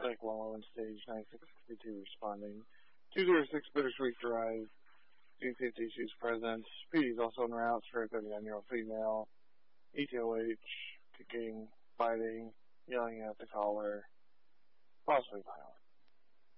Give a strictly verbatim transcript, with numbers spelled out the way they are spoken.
Attic Wallow and Stage ninety-six sixty-two responding. two zero six Bittersweet Drive. Gene Safety Issues present. P D is also en route for a thirty-nine-year-old female. E T O H, kicking, fighting, yelling at the caller, possibly violent.